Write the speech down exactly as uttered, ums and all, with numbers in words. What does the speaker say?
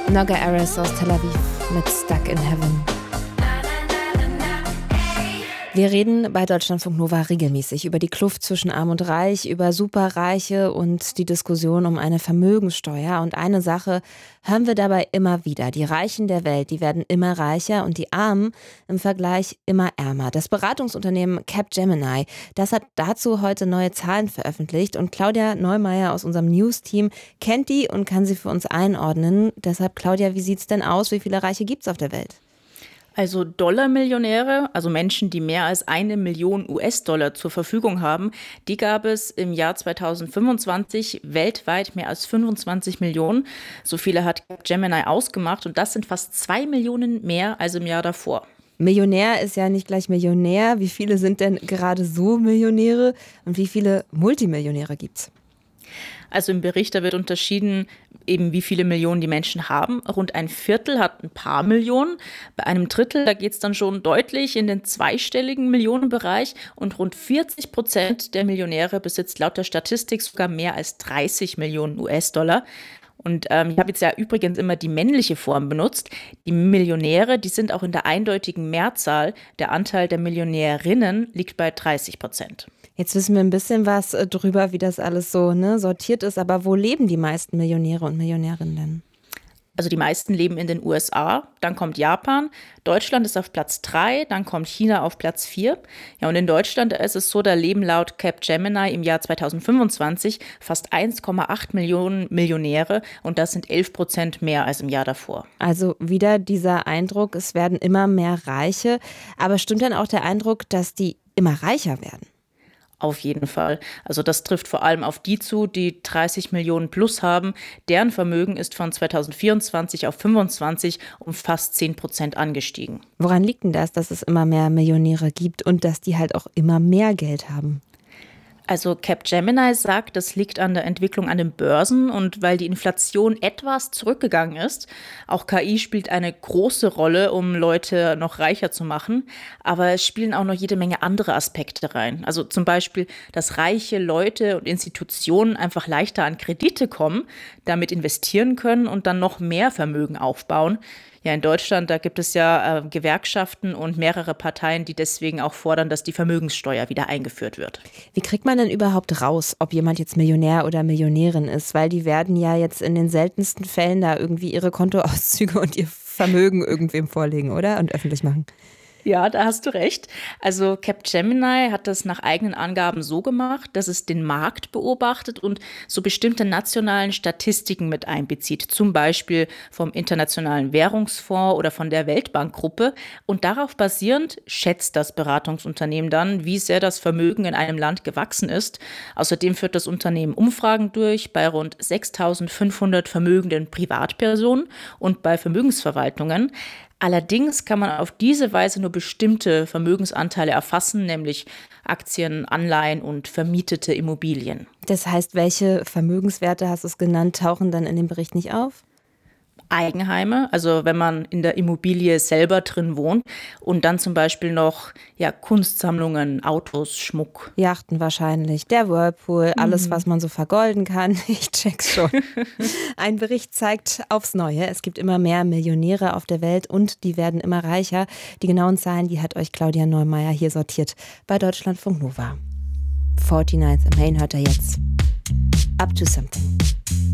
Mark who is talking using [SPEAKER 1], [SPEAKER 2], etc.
[SPEAKER 1] Noga Erez aus Tel Aviv mit Stuck in Heaven. Wir reden bei Deutschlandfunk Nova regelmäßig über die Kluft zwischen Arm und Reich, über Superreiche und die Diskussion um eine Vermögenssteuer. Und eine Sache hören wir dabei immer wieder. Die Reichen der Welt, die werden immer reicher und die Armen im Vergleich immer ärmer. Das Beratungsunternehmen Capgemini, das hat dazu heute neue Zahlen veröffentlicht. Und Claudia Neumeier aus unserem News-Team kennt die und kann sie für uns einordnen. Deshalb, Claudia, wie sieht's denn aus? Wie viele Reiche gibt's auf der Welt?
[SPEAKER 2] Also Dollarmillionäre, also Menschen, die mehr als eine Million U S-Dollar zur Verfügung haben, die gab es im Jahr zweitausendfünfundzwanzig weltweit mehr als fünfundzwanzig Millionen. So viele hat Gemini ausgemacht und das sind fast zwei Millionen mehr als im Jahr davor.
[SPEAKER 1] Millionär ist ja nicht gleich Millionär. Wie viele sind denn gerade so Millionäre und wie viele Multimillionäre gibt's?
[SPEAKER 2] Also im Bericht, da wird unterschieden, eben wie viele Millionen die Menschen haben. Rund ein Viertel hat ein paar Millionen. Bei einem Drittel, da geht es dann schon deutlich in den zweistelligen Millionenbereich. Und rund vierzig Prozent der Millionäre besitzt laut der Statistik sogar mehr als dreißig Millionen U S-Dollar. Und ähm, ich habe jetzt ja übrigens immer die männliche Form benutzt. Die Millionäre, die sind auch in der eindeutigen Mehrzahl. Der Anteil der Millionärinnen liegt bei dreißig Prozent.
[SPEAKER 1] Jetzt wissen wir ein bisschen was drüber, wie das alles so ne, sortiert ist. Aber wo leben die meisten Millionäre und Millionärinnen denn?
[SPEAKER 2] Also die meisten leben in den U S A, dann kommt Japan, Deutschland ist auf Platz drei, dann kommt China auf Platz vier. Ja, und in Deutschland ist es so, da leben laut Capgemini im Jahr zweitausendfünfundzwanzig fast eins Komma acht Millionen Millionäre und das sind elf Prozent mehr als im Jahr davor.
[SPEAKER 1] Also wieder dieser Eindruck, es werden immer mehr Reiche. Aber stimmt dann auch der Eindruck, dass die immer reicher werden?
[SPEAKER 2] Auf jeden Fall. Also das trifft vor allem auf die zu, die dreißig Millionen plus haben. Deren Vermögen ist von zweitausendvierundzwanzig auf fünfundzwanzig um fast zehn Prozent angestiegen.
[SPEAKER 1] Woran liegt denn das, dass es immer mehr Millionäre gibt und dass die halt auch immer mehr Geld haben?
[SPEAKER 2] Also Capgemini sagt, das liegt an der Entwicklung an den Börsen und weil die Inflation etwas zurückgegangen ist. Auch K I spielt eine große Rolle, um Leute noch reicher zu machen. Aber es spielen auch noch jede Menge andere Aspekte rein. Also zum Beispiel, dass reiche Leute und Institutionen einfach leichter an Kredite kommen, damit investieren können und dann noch mehr Vermögen aufbauen. Ja, in Deutschland, da gibt es ja äh, Gewerkschaften und mehrere Parteien, die deswegen auch fordern, dass die Vermögenssteuer wieder eingeführt wird.
[SPEAKER 1] Wie kriegt man denn überhaupt raus, ob jemand jetzt Millionär oder Millionärin ist? Weil die werden ja jetzt in den seltensten Fällen da irgendwie ihre Kontoauszüge und ihr Vermögen irgendwem vorlegen, oder? Und öffentlich machen.
[SPEAKER 2] Ja, da hast du recht. Also Capgemini hat das nach eigenen Angaben so gemacht, dass es den Markt beobachtet und so bestimmte nationalen Statistiken mit einbezieht. Zum Beispiel vom Internationalen Währungsfonds oder von der Weltbankgruppe. Und darauf basierend schätzt das Beratungsunternehmen dann, wie sehr das Vermögen in einem Land gewachsen ist. Außerdem führt das Unternehmen Umfragen durch bei rund sechstausendfünfhundert vermögenden Privatpersonen und bei Vermögensverwaltungen. Allerdings kann man auf diese Weise nur bestimmte Vermögensanteile erfassen, nämlich Aktien, Anleihen und vermietete Immobilien.
[SPEAKER 1] Das heißt, welche Vermögenswerte, hast du es genannt, tauchen dann in dem Bericht nicht auf?
[SPEAKER 2] Eigenheime, also wenn man in der Immobilie selber drin wohnt und dann zum Beispiel noch ja, Kunstsammlungen, Autos, Schmuck.
[SPEAKER 1] Yachten wahrscheinlich, der Whirlpool, alles, mhm. was man so vergolden kann. Ich check's schon. Ein Bericht zeigt aufs Neue, es gibt immer mehr Millionäre auf der Welt und die werden immer reicher. Die genauen Zahlen, die hat euch Claudia Neumeier hier sortiert bei Deutschlandfunk Nova. neunundvierzig am Main hört er jetzt. Up to Something.